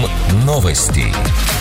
новости.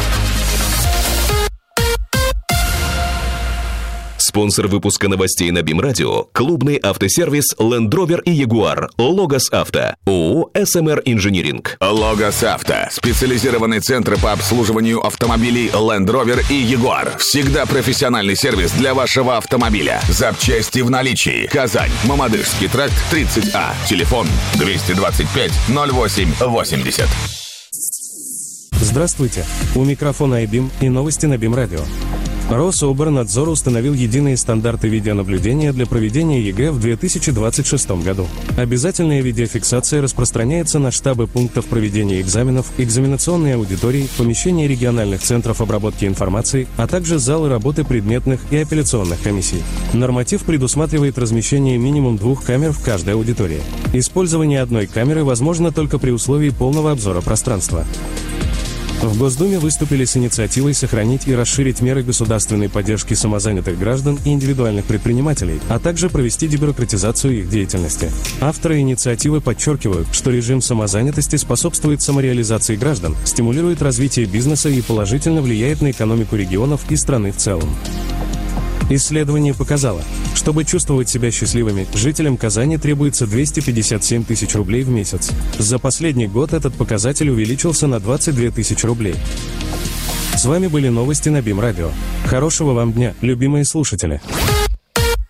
Спонсор выпуска новостей на БИМ-радио – клубный автосервис Land Rover и Jaguar. Логос Авто. ООО «СМР Инжиниринг». Логос Авто. Специализированный центр по обслуживанию автомобилей Land Rover и Jaguar. Всегда профессиональный сервис для вашего автомобиля. Запчасти в наличии. Казань. Мамадышский тракт, 30А. Телефон 225 08 80. Здравствуйте. У микрофона iBIM и новости на БИМ-радио. Рособорнадзор установил единые стандарты видеонаблюдения для проведения ЕГЭ в 2026 году. Обязательная видеофиксация распространяется на штабы пунктов проведения экзаменов, экзаменационные аудитории, помещения региональных центров обработки информации, а также залы работы предметных и апелляционных комиссий. Норматив предусматривает размещение минимум 2 камер в каждой аудитории. Использование одной камеры возможно только при условии полного обзора пространства. В Госдуме выступили с инициативой сохранить и расширить меры государственной поддержки самозанятых граждан и индивидуальных предпринимателей, а также провести дебюрократизацию их деятельности. Авторы инициативы подчеркивают, что режим самозанятости способствует самореализации граждан, стимулирует развитие бизнеса и положительно влияет на экономику регионов и страны в целом. Исследование показало, чтобы чувствовать себя счастливыми, жителям Казани требуется 257 тысяч рублей в месяц. За последний год этот показатель увеличился на 22 тысячи рублей. С вами были новости на БИМ-радио. Хорошего вам дня, любимые слушатели!